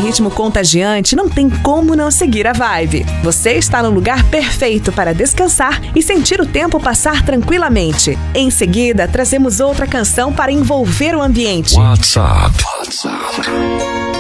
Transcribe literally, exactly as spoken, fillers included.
ritmo contagiante, não tem como não seguir a vibe. Você está no lugar perfeito para descansar e sentir o tempo passar tranquilamente. Em seguida, trazemos outra canção para envolver o ambiente. WhatsApp. WhatsApp.